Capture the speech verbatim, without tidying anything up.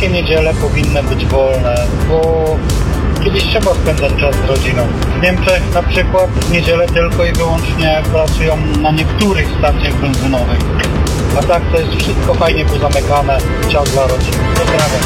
wszystkie niedziele powinny być wolne, bo kiedyś trzeba spędzać czas z rodziną. W Niemczech na przykład w niedzielę tylko i wyłącznie pracują na niektórych stacjach benzynowych. A tak to jest wszystko fajnie pozamykane, czas dla rodziny. Pozdrawiam.